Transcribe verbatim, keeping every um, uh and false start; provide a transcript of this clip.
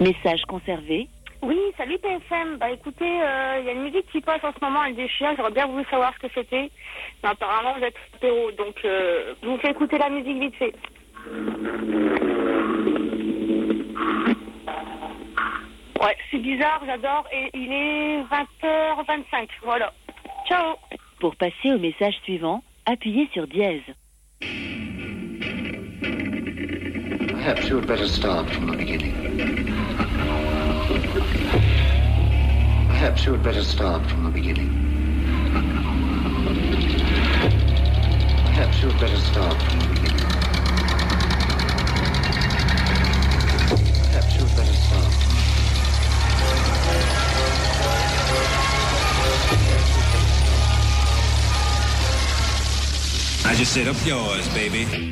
Message conservé. Oui, salut P F M. Bah écoutez, il euh, y a une musique qui passe en ce moment, elle déchire. J'aurais bien voulu savoir ce que c'était. Mais apparemment, vous êtes apéro, donc euh, je vous fais écouter la musique vite fait. Ouais, c'est bizarre, j'adore. Et il est vingt heures vingt-cinq. Voilà. Ciao. Pour passer au message suivant, appuyez sur dièse. Perhaps you had better start from the beginning. Perhaps you had better start from the beginning. Perhaps you had better start from the beginning. Perhaps you had better start. I just said up yours, baby.